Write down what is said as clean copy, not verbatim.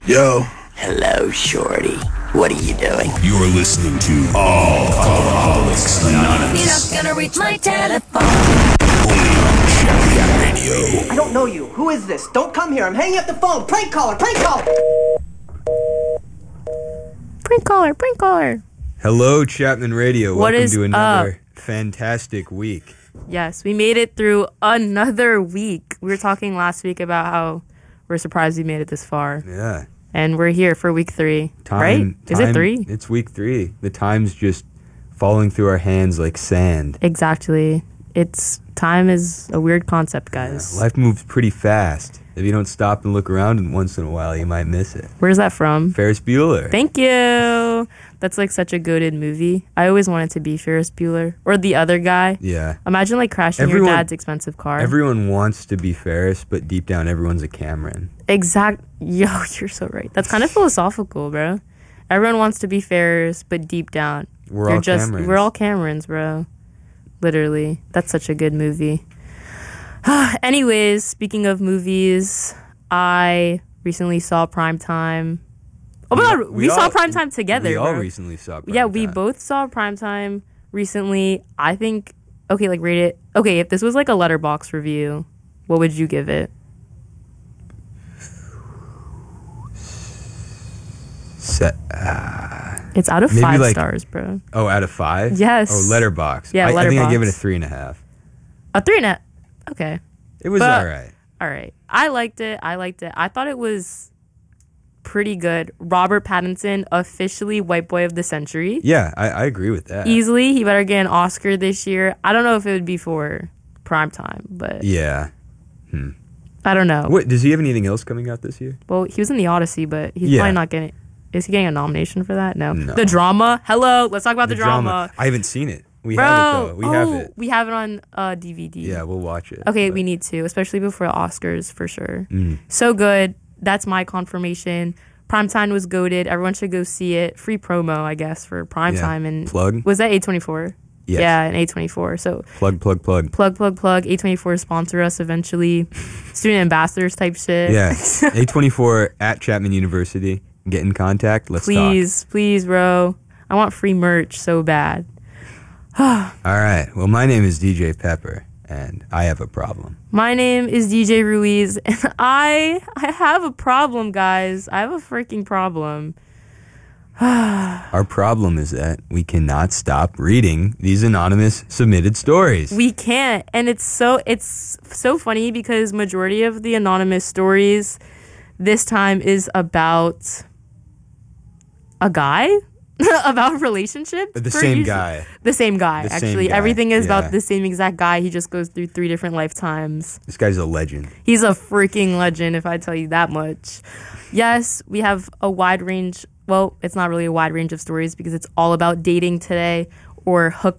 Yo. Hello, Shorty. What are you doing? You're listening to Alcoholics Anonymous. You're not gonna reach my telephone. Only on Champion Radio. I don't know you. Who is this? Don't come here. I'm hanging up the phone. Prank caller. Prank caller. Prank caller. Prank caller. Hello, Chapman Radio. What Welcome is to another up? fantastic week. Yes, we made it through another week. We were talking last week about how we're surprised we made it this far. Yeah. And we're here for week 3, right? Is it 3? It's week 3. The time's just falling through our hands like sand. Exactly. Time is a weird concept, guys. Yeah, life moves pretty fast. If you don't stop and look around once in a while, you might miss it. Where's that from? Ferris Bueller. Thank you. That's like such a goated movie. I always wanted to be Ferris Bueller. Or the other guy. Yeah. Imagine like crashing your dad's expensive car. Everyone wants to be Ferris, but deep down everyone's a Cameron. Yo, you're so right. That's kind of philosophical, bro. Everyone wants to be Ferris, but deep down, We're all Camerons, bro. Literally. That's such a good movie. Anyways, speaking of movies, I recently saw Primetime. Oh my god, we saw Primetime together, We all bro. recently saw Primetime. Yeah, we both saw Primetime recently. I think, okay, like rate it. Okay, if this was like a Letterboxd review, what would you give it? It's out of maybe 5 like- stars, bro. Oh, out of 5? Yes. Oh, Letterboxd. Yeah, I think I give it a Letterboxd. 3.5. A 3.5. Okay. It was But- alright. All right. I liked it. I thought it was pretty good. Robert Pattinson, officially White Boy of the Century. Yeah, I agree with that. Easily. He better get an Oscar this year. I don't know if it would be for Primetime, but Yeah. I don't know. What, does he have anything else coming out this year? Well, he was in The Odyssey, but he's Yeah. probably not getting... Is he getting a nomination for that? No. No. The Drama. Hello. Let's talk about the drama. I haven't seen it. We Bro, have it, though. We have it. We have it on DVD. Yeah, we'll watch it. Okay, but- we need to, especially before the Oscars, for sure. Mm. So good. That's my confirmation. Primetime was goated. Everyone should go see it. Free promo, I guess, for Primetime. Yeah. And Plug? Was that A24? Yes. Yeah, and A24. So Plug. plug. A24 sponsor us eventually. Student ambassadors type shit. Yeah. A24 at Chapman University. Get in contact. Let's Please, bro. I want free merch so bad. talk. All right. Well, my name is DJ Pepper, and I have a problem. My name is DJ Ruiz, and I have a problem, guys. I have a freaking problem. Our problem is that we cannot stop reading these anonymous submitted stories. We can't, and it's so funny because majority of the anonymous stories this time is about a guy, about a relationship. The same guy. The same guy. The same Actually, guy, everything is yeah. about the same exact guy. He just goes through 3 different lifetimes. This guy's a legend. He's a freaking legend, if I tell you that much. Yes, we have a wide range. Well, it's not really a wide range of stories because it's all about dating today or hookup.